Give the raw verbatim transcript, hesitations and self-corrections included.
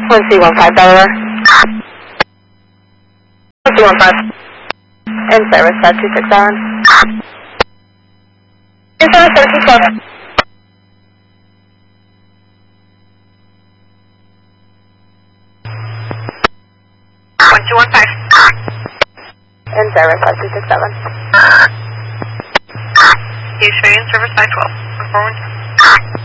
one C one five Delaware. one C one five. In service at two six seven. In service at two seven. one two one five. In service at two six seven. Use in service five twelve. Performance.